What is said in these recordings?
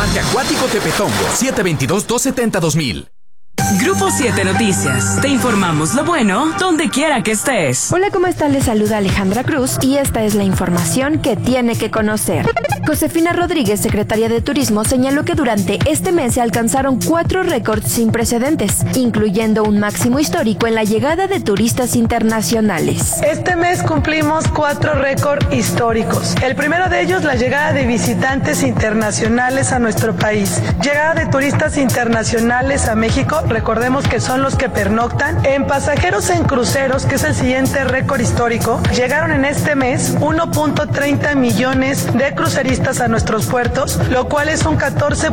Parque Acuático Tepetongo, 722-270-2000. Grupo 7 Noticias. Te informamos lo bueno donde quiera que estés. Hola, ¿cómo están? Les saluda Alejandra Cruz y esta es la información que tiene que conocer. Josefina Rodríguez, secretaria de Turismo, señaló que durante este mes se alcanzaron 4 récords sin precedentes, incluyendo un máximo histórico en la llegada de turistas internacionales. Este mes cumplimos 4 récords históricos. El primero de ellos, la llegada de visitantes internacionales a nuestro país. Llegada de turistas internacionales a México, recordemos que son los que pernoctan. En pasajeros en cruceros, que es el siguiente récord histórico, llegaron en este mes 1.30 millones de cruceristas a nuestros puertos, lo cual es un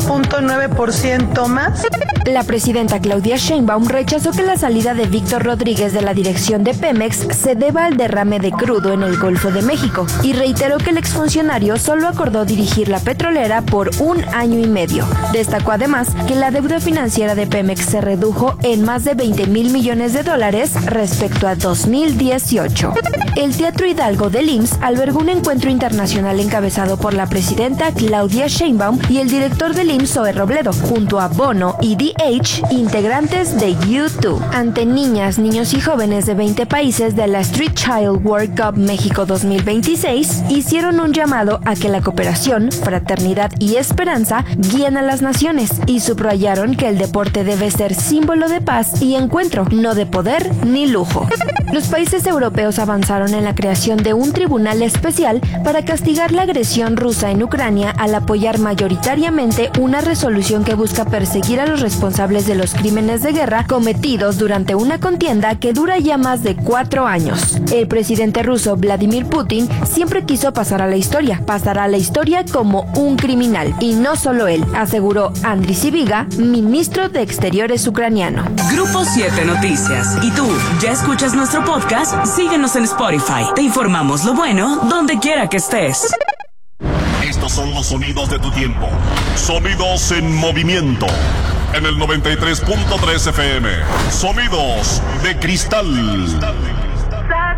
14.9% más. La presidenta Claudia Sheinbaum rechazó que la salida de Víctor Rodríguez de la dirección de Pemex se deba al derrame de crudo en el Golfo de México y reiteró que el exfuncionario solo acordó dirigir la petrolera por 1 año y medio. Destacó además que la deuda financiera de Pemex se redujo en más de $20,000 millones respecto a 2018. El Teatro Hidalgo del IMSS albergó un encuentro internacional encabezado por la presidenta Claudia Sheinbaum y el director del IMSS, Zoe Robledo, junto a Bono y DH, integrantes de U2. Ante niñas, niños y jóvenes de 20 países de la Street Child World Cup México 2026, hicieron un llamado a que la cooperación, fraternidad y esperanza guíen a las naciones y subrayaron que el deporte debe ser símbolo de paz y encuentro, no de poder ni lujo. Los países europeos avanzaron en la creación de un tribunal especial para castigar la agresión rusa en Ucrania al apoyar mayoritariamente una resolución que busca perseguir a los responsables de los crímenes de guerra cometidos durante una contienda que dura ya más de 4 años. El presidente ruso Vladimir Putin siempre quiso pasar a la historia, pasará a la historia como un criminal, y no solo él, aseguró Andriy Sybiga, ministro de Exteriores ucraniano. Grupo 7 Noticias. ¿Y tú, ya escuchas nuestro podcast? Síguenos en Spotify. Te informamos lo bueno donde quiera que estés. Estos son los sonidos de tu tiempo. Sonidos en movimiento. En el 93.3 FM. Sonidos de cristal.